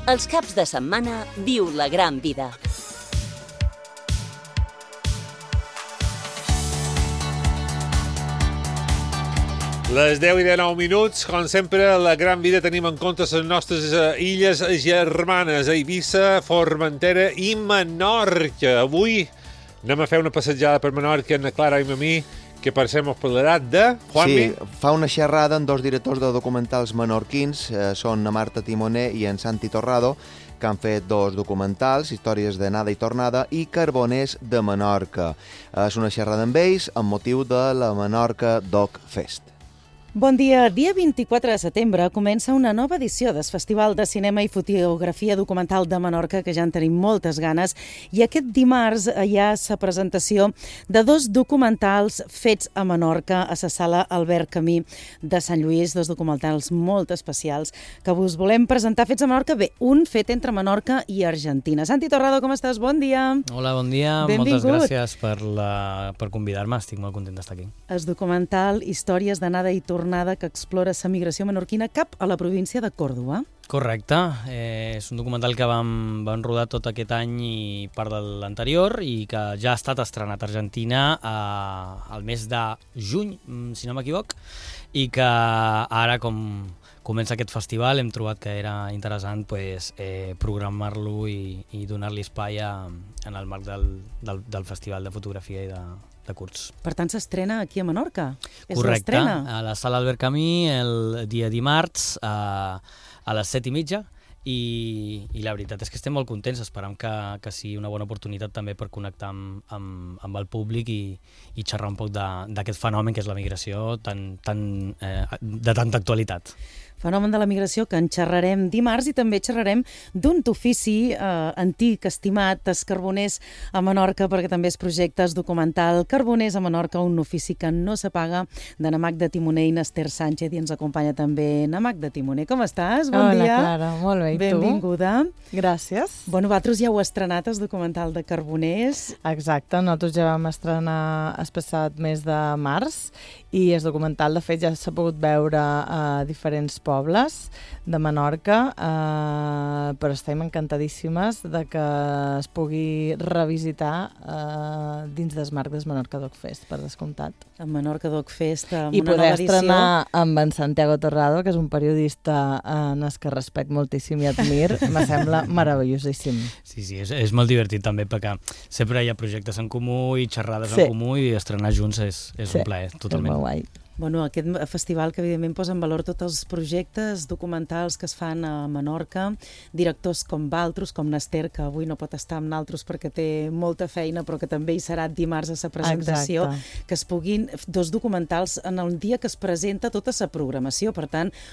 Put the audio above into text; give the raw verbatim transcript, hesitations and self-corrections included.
Els caps de setmana viu la gran vida. Les deu i dinou minuts, com sempre, a la gran vida tenim en compte les nostres illes germanes, Eivissa, Formentera i Menorca. Avui anem a fer una passejada per Menorca amb la Clara i amb mi, que passem per l'edat de... Juanmi? Sí, fa una xerrada amb dos directors de documentals menorquins, eh, són na Marta Timoner i en Santi Torrado, que han fet dos documentals, Històries d'anada i tornada i Carboners de Menorca. És una xerrada amb ells amb motiu de la Menorca Doc Fest. Bon dia. Dia vint-i-quatre de setembre comença una nova edició del Festival de Cinema i Fotografia Documental de Menorca, que ja en tenim moltes ganes, i aquest dimarts hi ha la presentació de dos documentals fets a Menorca, a la sala Albert Camí de Sant Lluís, dos documentals molt especials que vos volem presentar fets a Menorca. Bé, un fet entre Menorca i Argentina. Santi Torrado, com estàs? Bon dia. Hola, bon dia. Benvingut. Moltes gràcies per, la, per convidar-me. Estic molt content d'estar aquí. El documental Històries d'anada i tornada que explora la migració menorquina cap a la província de Còrdova. Correcte. Eh, és un documental que vam, vam rodar tot aquest any i part de l'anterior i que ja ha estat estrenat a Argentina eh, al mes de juny, si no m'equivoc, i que ara, com comença aquest festival, hem trobat que era interessant pues, eh, programar-lo i, i donar-li espai a, en el marc del, del, del Festival de Fotografia i de, de curts. Per tant, s'estrena aquí a Menorca. Correcte, a la sala Albert Camí el dia dimarts a, a les set i mitja i, i la veritat és que estem molt contents, esperam que, que sigui una bona oportunitat també per connectar amb, amb, amb el públic i, i xerrar un poc d'aquest fenomen que és la migració tan, tan, eh, de tanta actualitat. Fenomen de la migració que en xerrarem dimarts i també xerrarem d'un ofici eh, antic, estimat, els Carboners a Menorca, perquè també es projecta el documental Carboners a Menorca, un ofici que no s'apaga, de na Magda Timoner i n'Ester Sánchez, i ens acompanya també na Magda Timoner. Com estàs? Bon Hola, dia. Clara, molt bé. I Benvinguda. tu? Gràcies. Bueno, vosaltres ja heu estrenat el documental de Carboners. Exacte, nosaltres ja vam estrenar el passat mes de març i el documental, de fet, ja s'ha pogut veure a diferents pobles de Menorca, eh, però estem encantadíssimes de que es pugui revisitar eh, dins del marc del Menorca Doc Fest, per descomptat. El Menorca Doc Fest, amb I una poder nova edició. estrenar amb en Santiago Torrado, que és un periodista en el que respecte moltíssim i admir, me sembla meravellosíssim. Sí, sí, és, és molt divertit també, perquè sempre hi ha projectes en comú i xerrades Sí. en comú i estrenar junts és, és Sí, un plaer, és totalment. molt guai. Bueno, aquest festival que evidentment posa en valor tots els projectes documentals que es fan a Menorca, directors com Valtros, com n'Ester, que avui no pot estar amb naltros perquè té molta feina, però que també hi serà dimarts a la presentació, Exacte. que es puguin, dos documentals en el dia que es presenta tota la programació, per tant,